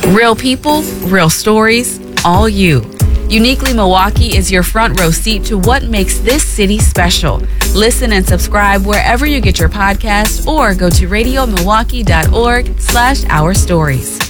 Real people, real stories, all you. Uniquely Milwaukee is your front row seat to what makes this city special. Listen and subscribe wherever you get your podcasts or go to radiomilwaukee.org/ourstories.